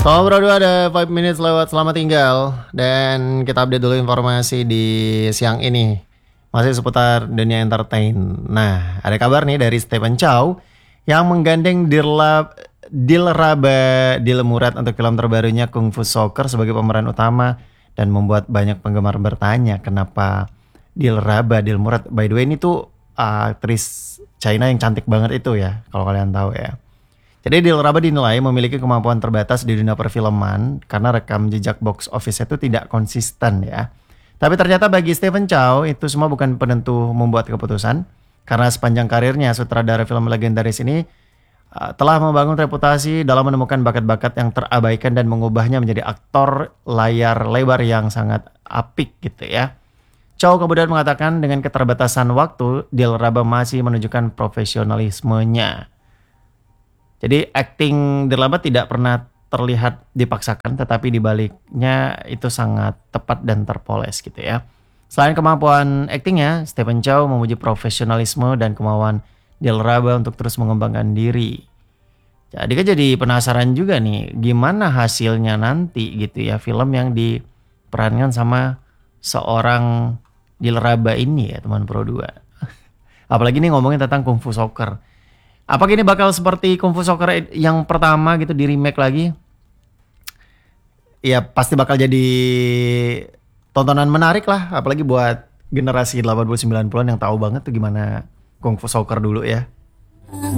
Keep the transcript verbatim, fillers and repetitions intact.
Ngobrol dua ada five minutes lewat selamat tinggal. Dan kita update dulu informasi di siang ini. Masih seputar dunia entertain. Nah, ada kabar nih dari Stephen Chow yang menggandeng Dirla, Dilraba Dilmurat untuk film terbarunya Kung Fu Soccer sebagai pemeran utama. Dan membuat banyak penggemar bertanya kenapa Dilraba Dilmurat. By the way ini tuh uh, aktris China yang cantik banget itu ya, kalau kalian tahu ya. Jadi Dilraba dinilai memiliki kemampuan terbatas di dunia perfilman karena rekam jejak box office itu tidak konsisten ya. Tapi ternyata bagi Stephen Chow itu semua bukan penentu membuat keputusan. Karena sepanjang karirnya sutradara film legendaris ini uh, telah membangun reputasi dalam menemukan bakat-bakat yang terabaikan dan mengubahnya menjadi aktor layar lebar yang sangat apik gitu ya. Chow kemudian mengatakan dengan keterbatasan waktu, Dilraba masih menunjukkan profesionalismenya. Jadi acting Dilraba tidak pernah terlihat dipaksakan, tetapi dibaliknya itu sangat tepat dan terpoles gitu ya. Selain kemampuan aktingnya, Stephen Chow memuji profesionalisme dan kemauan Dilraba untuk terus mengembangkan diri. Jadi kan jadi penasaran juga nih, gimana hasilnya nanti gitu ya, film yang diperankan sama seorang Dilraba ini ya teman Pro dua. Apalagi nih ngomongin tentang Kung Fu Soccer. Apakah ini bakal seperti Kung Fu Soccer yang pertama gitu di remake lagi? Ya pasti bakal jadi tontonan menarik lah. Apalagi buat generasi delapan puluh sembilan puluhan yang tahu banget tuh gimana Kung Fu Soccer dulu ya.